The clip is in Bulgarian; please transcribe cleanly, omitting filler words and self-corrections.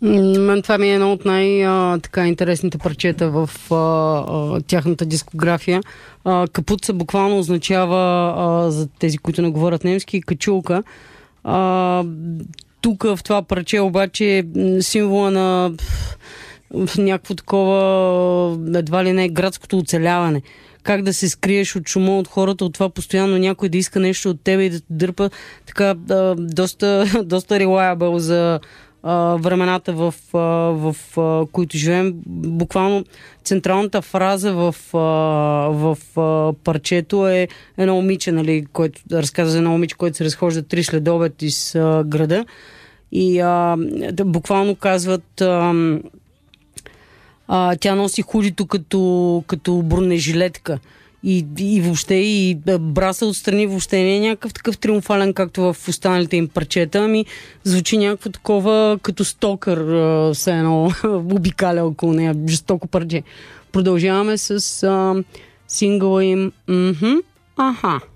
Това ми е едно от така интересните парчета в тяхната дискография. Капуца буквално означава, за тези, които не говорят немски, качулка. Тук в това парче обаче символа на някакво такова, едва ли не, градското оцеляване. Как да се скриеш от шума, от хората, от това постоянно някой да иска нещо от тебе и да те дърпа. Така, доста reliable за времената, в които живеем. Буквално централната фраза в парчето е едно момиче, нали, което разказва за едно момиче, което се разхожда 3 следобед из града. И буквално казват, тя носи худито като бронежилетка. И въобще, и браса отстрани въобще не е някакъв такъв триумфален, както в останалите им парчета, ами звучи някакво такова като стокър, все едно обикаля около нея, жестоко парче. Продължаваме с сингъла им Аха.